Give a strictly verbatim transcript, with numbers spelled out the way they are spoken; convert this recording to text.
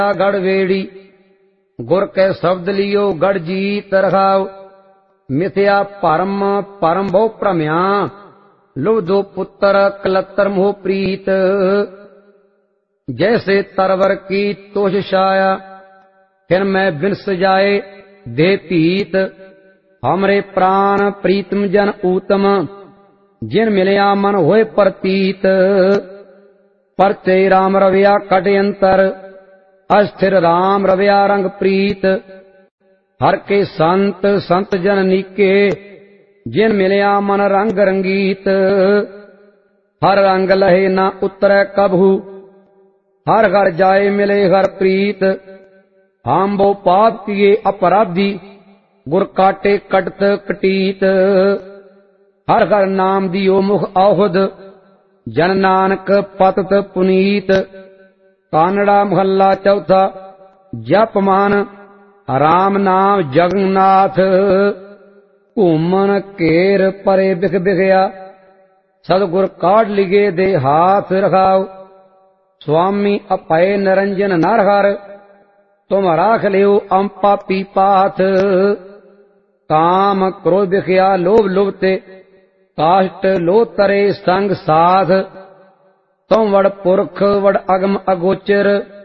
गढ़ वेड़ी गुर कै शब्द लियो गढ़ जीत रखाओ। मिथ्या परम परम बहु भ्रम्या लुभ दो पुत्र कलतर मोह प्रीत। जैसे तरवर की तोष छाया फिर मैं बिनस जाए दे पीत। हमरे प्राण प्रीतम जन ऊतम जिन मिलया मन होए प्रतीत। परते राम रविया कट अंतर अस्थिर राम रविया रंग प्रीत। हर के संत संत जन नीके जिन मिलया मन रंग रंगीत। हर रंग लहे न उतरै कभू हर घर जाए मिले हर प्रीत। हम वो पाप किए अपराधी गुर काटे कटत कटीत। हर घर नाम दियो मुख आहुद जन नानक पतत पुनीत। कानड़ा महला चौथा जपमान राम नाम जगन्नाथ। घूमन घेर परे बिख बिखया सतगुर काढ़ लिगे दे हाथ रखाओ। स्वामी अपय निरंजन नर हर तुम राख लियो अम पापी पाथ। काम क्रोध बिखया लोभ लुभते काष्ट लो तरे संग साध। तुम वड़ पुरख वड़ अगम अगोचर